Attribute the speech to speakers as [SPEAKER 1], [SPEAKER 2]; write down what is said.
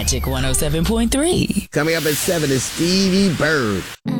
[SPEAKER 1] Magic 107.3.
[SPEAKER 2] Coming up at 7 is Stevie Bird.